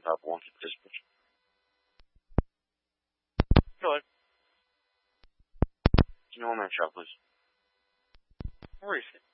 top wanted participants. Go ahead. Can you one-man shot, please? Where is it?